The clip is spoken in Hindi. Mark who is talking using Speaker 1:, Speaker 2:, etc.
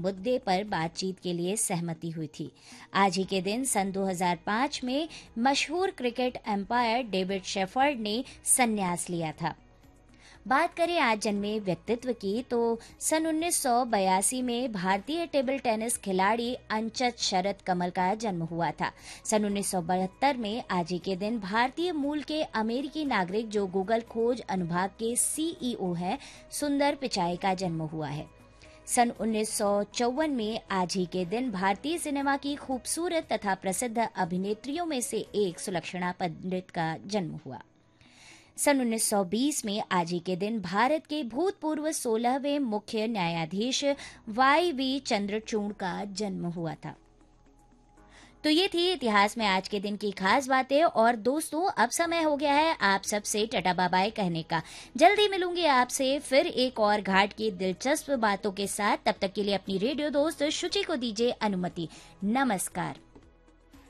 Speaker 1: मुद्दे पर बातचीत के लिए सहमति हुई थी। आज ही के दिन सन 2005 में मशहूर क्रिकेट एम्पायर डेविड शेफर्ड ने संन्यास लिया था। बात करें आज जन्मे व्यक्तित्व की तो सन 1982 में भारतीय टेबल टेनिस खिलाड़ी अंचत शरद कमल का जन्म हुआ था। सन 1972 में आज ही के दिन भारतीय मूल के अमेरिकी नागरिक जो गूगल खोज अनुभाग के CEO हैं, सुंदर पिचाई का जन्म हुआ है। सन 1954 में आज ही के दिन भारतीय सिनेमा की खूबसूरत तथा प्रसिद्ध अभिनेत्रियों में से एक सुलक्षणा पंडित का जन्म हुआ। सन 1920 में आज ही के दिन भारत के भूतपूर्व 16वें मुख्य न्यायाधीश YV चंद्रचूड़ का जन्म हुआ था। तो ये थी इतिहास में आज के दिन की खास बातें। और दोस्तों, अब समय हो गया है आप सबसे टाटा बाय बाय कहने का। जल्दी मिलूंगी आपसे फिर एक और घाट की दिलचस्प बातों के साथ। तब तक के लिए अपनी रेडियो दोस्त शुचि को दीजिए अनुमति। नमस्कार।